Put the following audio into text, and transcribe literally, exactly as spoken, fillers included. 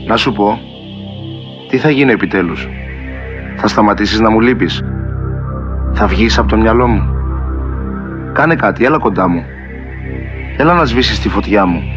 Να σου πω, τι θα γίνει επιτέλους? Θα σταματήσεις να μου λείπεις? Θα βγεις από το μυαλό μου? Κάνε κάτι, έλα κοντά μου. Έλα να σβήσεις τη φωτιά μου.